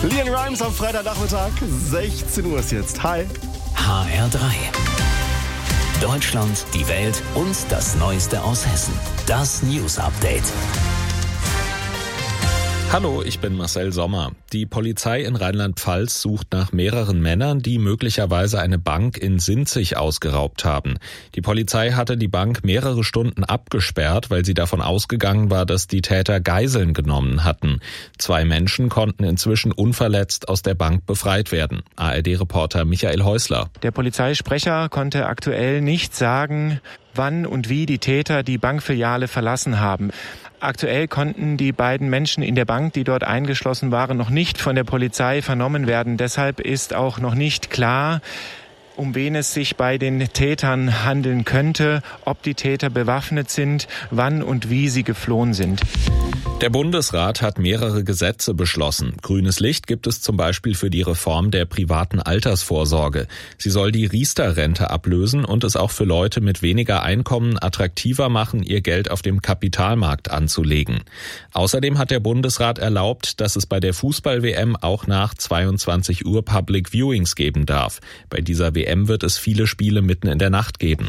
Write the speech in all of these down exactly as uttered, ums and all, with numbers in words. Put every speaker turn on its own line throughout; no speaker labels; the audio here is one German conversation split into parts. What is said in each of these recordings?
LeAnn Rimes am Freitagnachmittag, sechzehn Uhr ist jetzt. Hi.
H R drei. Deutschland, die Welt und das Neueste aus Hessen. Das News Update.
Hallo, ich bin Marcel Sommer. Die Polizei in Rheinland-Pfalz sucht nach mehreren Männern, die möglicherweise eine Bank in Sinzig ausgeraubt haben. Die Polizei hatte die Bank mehrere Stunden abgesperrt, weil sie davon ausgegangen war, dass die Täter Geiseln genommen hatten. Zwei Menschen konnten inzwischen unverletzt aus der Bank befreit werden. A R D-Reporter Michael Häusler.
Der Polizeisprecher konnte aktuell nicht sagen, wann und wie die Täter die Bankfiliale verlassen haben. Aktuell konnten die beiden Menschen in der Bank, die dort eingeschlossen waren, noch nicht von der Polizei vernommen werden. Deshalb ist auch noch nicht klar, um wen es sich bei den Tätern handeln könnte, ob die Täter bewaffnet sind, wann und wie sie geflohen sind.
Der Bundesrat hat mehrere Gesetze beschlossen. Grünes Licht gibt es zum Beispiel für die Reform der privaten Altersvorsorge. Sie soll die Riester-Rente ablösen und es auch für Leute mit weniger Einkommen attraktiver machen, ihr Geld auf dem Kapitalmarkt anzulegen. Außerdem hat der Bundesrat erlaubt, dass es bei der Fußball-W M auch nach zweiundzwanzig Uhr Public Viewings geben darf. Bei dieser W M wird es viele Spiele mitten in der Nacht geben.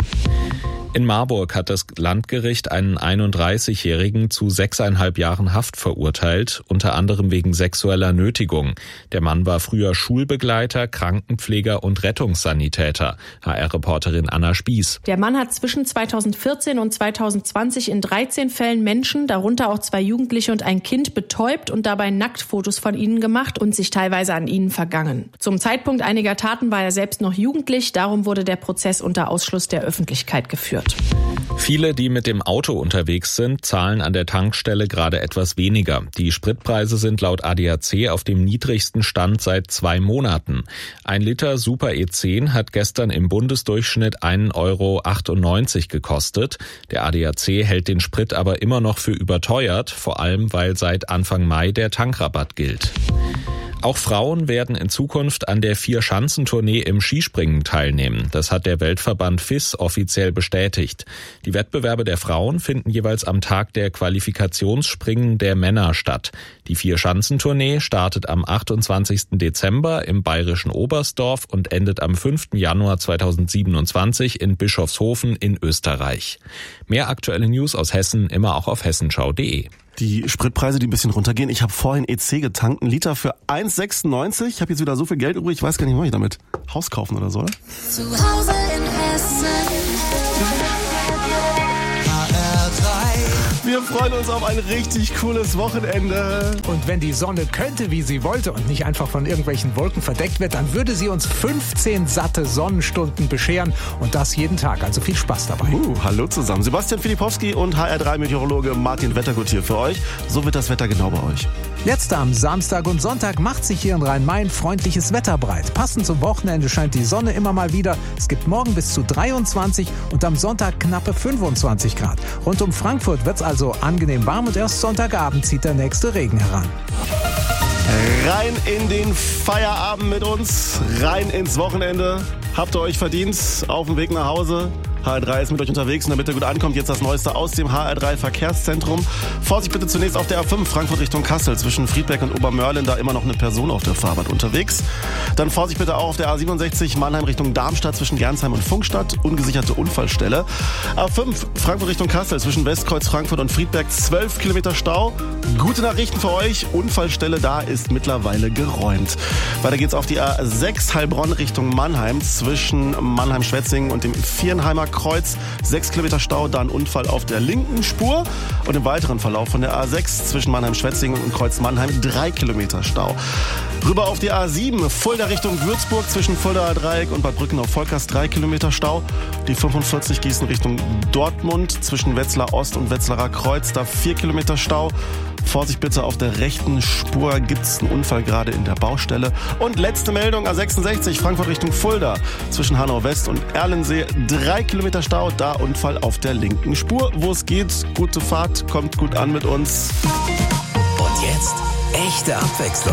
In Marburg hat das Landgericht einen einunddreißigjährigen zu sechseinhalb Jahren Haft verurteilt, unter anderem wegen sexueller Nötigung. Der Mann war früher Schulbegleiter, Krankenpfleger und Rettungssanitäter. H R-Reporterin Anna Spieß.
Der Mann hat zwischen zweitausendvierzehn und zweitausendzwanzig in dreizehn Fällen Menschen, darunter auch zwei Jugendliche und ein Kind, betäubt und dabei Nacktfotos von ihnen gemacht und sich teilweise an ihnen vergangen. Zum Zeitpunkt einiger Taten war er selbst noch jugendlich, darum wurde der Prozess unter Ausschluss der Öffentlichkeit geführt.
Viele, die mit dem Auto unterwegs sind, zahlen an der Tankstelle gerade etwas weniger. Die Spritpreise sind laut A D A C auf dem niedrigsten Stand seit zwei Monaten. Ein Liter Super E zehn hat gestern im Bundesdurchschnitt einen Euro achtundneunzig gekostet. Der A D A C hält den Sprit aber immer noch für überteuert, vor allem weil seit Anfang Mai der Tankrabatt gilt. Auch Frauen werden in Zukunft an der Vier-Schanzentournee im Skispringen teilnehmen. Das hat der Weltverband F I S offiziell bestätigt. Die Wettbewerbe der Frauen finden jeweils am Tag der Qualifikationsspringen der Männer statt. Die Vier-Schanzentournee startet am achtundzwanzigsten Dezember im bayerischen Oberstdorf und endet am fünften Januar zweitausendsiebenundzwanzig in Bischofshofen in Österreich. Mehr aktuelle News aus Hessen immer auch auf hessenschau punkt de.
Die Spritpreise, die ein bisschen runtergehen. Ich habe vorhin E C getankt, einen Liter für eins sechsundneunzig. Ich habe jetzt wieder so viel Geld übrig, ich weiß gar nicht, was ich damit Haus kaufen oder so, oder?
Zu Hause in Hessen. H R drei.
Wir freuen uns auf ein richtig cooles Wochenende.
Und wenn die Sonne könnte, wie sie wollte und nicht einfach von irgendwelchen Wolken verdeckt wird, dann würde sie uns fünfzehn satte Sonnenstunden bescheren und das jeden Tag. Also viel Spaß dabei.
Uh, hallo zusammen. Sebastian Filipowski und H R drei Meteorologe Martin Wettergut hier für euch. So wird das Wetter genau bei euch.
Jetzt am Samstag und Sonntag macht sich hier in Rhein-Main freundliches Wetter breit. Passend zum Wochenende scheint die Sonne immer mal wieder. Es gibt morgen bis zu dreiundzwanzig und am Sonntag knappe fünfundzwanzig Grad. Rund um Frankfurt wird's also angenehm warm und erst Sonntagabend zieht der nächste Regen heran.
Rein in den Feierabend mit uns, rein ins Wochenende. Habt ihr euch verdient, auf dem Weg nach Hause. H R drei ist mit euch unterwegs und damit ihr gut ankommt, jetzt das Neueste aus dem H R drei Verkehrszentrum. Vorsicht bitte zunächst auf der A fünf, Frankfurt Richtung Kassel, zwischen Friedberg und Obermörlen, da immer noch eine Person auf der Fahrbahn unterwegs. Dann Vorsicht bitte auch auf der A siebenundsechzig, Mannheim Richtung Darmstadt, zwischen Gernsheim und Funkstadt, ungesicherte Unfallstelle. A fünf, Frankfurt Richtung Kassel, zwischen Westkreuz, Frankfurt und Friedberg, zwölf Kilometer Stau. Gute Nachrichten für euch, Unfallstelle da ist mittlerweile geräumt. Weiter geht's auf die A sechs, Heilbronn Richtung Mannheim, zwischen Mannheim-Schwetzingen und dem Viernheimer Kreuz, sechs Kilometer Stau, da ein Unfall auf der linken Spur. Und im weiteren Verlauf von der A sechs zwischen Mannheim-Schwetzingen und Kreuz Mannheim, drei Kilometer Stau. Rüber auf die A sieben, Fulda Richtung Würzburg, zwischen Fuldaer Dreieck und Bad Brückenau-Volkers, drei Kilometer Stau. Die fünfundvierzig Gießen Richtung Dortmund, zwischen Wetzlar Ost und Wetzlarer Kreuz, da vier Kilometer Stau. Vorsicht bitte, auf der rechten Spur gibt's einen Unfall gerade in der Baustelle. Und letzte Meldung, A sechsundsechzig, Frankfurt Richtung Fulda, zwischen Hanau West und Erlensee, drei Kilometer Stau, da Unfall auf der linken Spur. Wo es geht, gute Fahrt, kommt gut an mit uns.
Und jetzt echte Abwechslung.